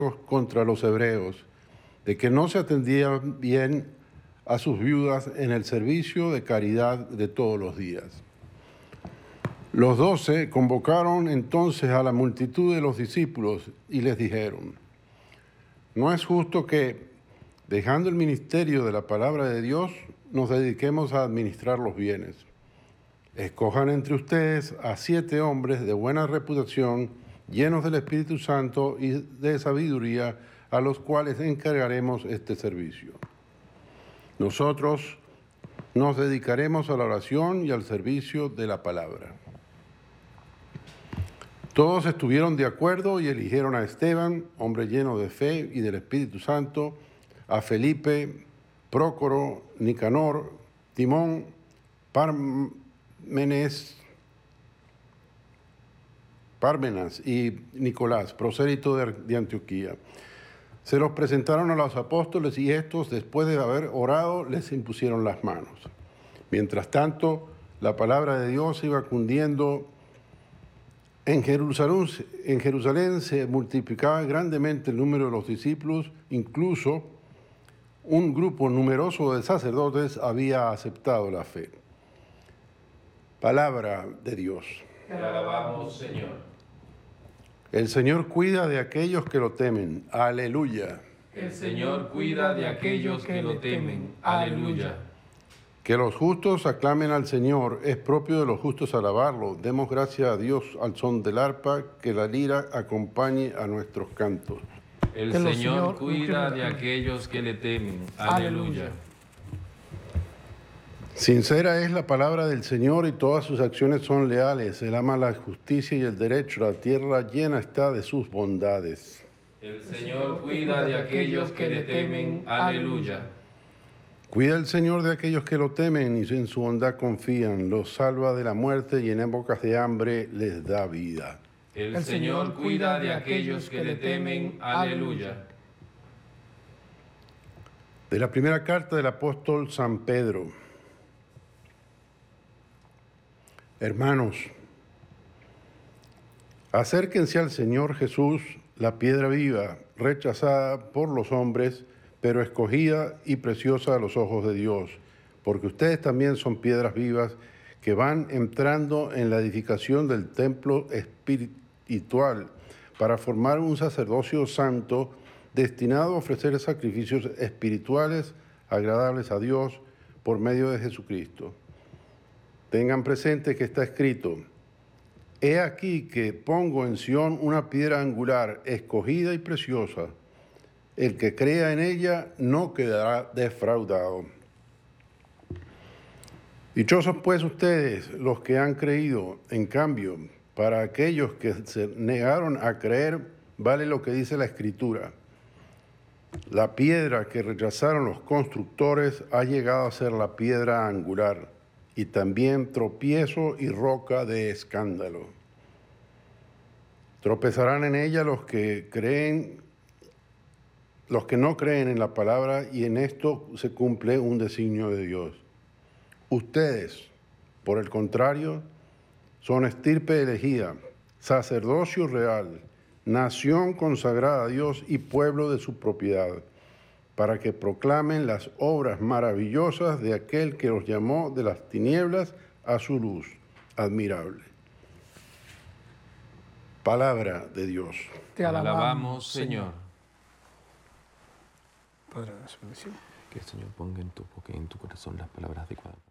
contra los hebreos, de que no se atendía bien a sus viudas en el servicio de caridad de todos los días. Los 12 convocaron entonces a la multitud de los discípulos y les dijeron: no es justo que, dejando el ministerio de la palabra de Dios, nos dediquemos a administrar los bienes. Escojan entre ustedes a 7 hombres de buena reputación, llenos del Espíritu Santo y de sabiduría, a los cuales encargaremos este servicio. Nosotros nos dedicaremos a la oración y al servicio de la palabra. Todos estuvieron de acuerdo y eligieron a Esteban, hombre lleno de fe y del Espíritu Santo, a Felipe, Prócoro, Nicanor, Timón, Pármenas y Nicolás, prosélito de Antioquía. Se los presentaron a los apóstoles y estos, después de haber orado, les impusieron las manos. Mientras tanto, la palabra de Dios iba cundiendo. En Jerusalén se multiplicaba grandemente el número de los discípulos, incluso un grupo numeroso de sacerdotes había aceptado la fe. Palabra de Dios. Te alabamos, Señor. El Señor cuida de aquellos que lo temen. Aleluya. El Señor cuida de aquellos que lo temen. Aleluya. Que los justos aclamen al Señor, es propio de los justos alabarlo. Demos gracias a Dios al son del arpa, que la lira acompañe a nuestros cantos. El Señor cuida de aquellos que le temen. Aleluya. Sincera es la palabra del Señor y todas sus acciones son leales. Él ama la justicia y el derecho. La tierra llena está de sus bondades. El Señor cuida de aquellos que le temen. Aleluya. Cuida el Señor de aquellos que lo temen y en su bondad confían. Los salva de la muerte y en épocas de hambre les da vida. El Señor cuida de aquellos que le temen. Aleluya. De la primera carta del apóstol San Pedro. Hermanos, acérquense al Señor Jesús, la piedra viva, rechazada por los hombres, pero escogida y preciosa a los ojos de Dios, porque ustedes también son piedras vivas que van entrando en la edificación del templo espiritual para formar un sacerdocio santo destinado a ofrecer sacrificios espirituales agradables a Dios por medio de Jesucristo. Tengan presente que está escrito: he aquí que pongo en Sión una piedra angular, escogida y preciosa. El que crea en ella no quedará defraudado. Dichosos pues ustedes, los que han creído. En cambio, para aquellos que se negaron a creer, vale lo que dice la Escritura: la piedra que rechazaron los constructores ha llegado a ser la piedra angular, y también tropiezo y roca de escándalo. Tropezarán en ella los que no creen en la palabra, y en esto se cumple un designio de Dios. Ustedes, por el contrario, son estirpe elegida, sacerdocio real, nación consagrada a Dios y pueblo de su propiedad, para que proclamen las obras maravillosas de aquel que los llamó de las tinieblas a su luz admirable. Palabra de Dios. Te alabamos, Señor. Padre, la bendición. Que el Señor ponga en tu boca y en tu corazón las palabras adecuadas.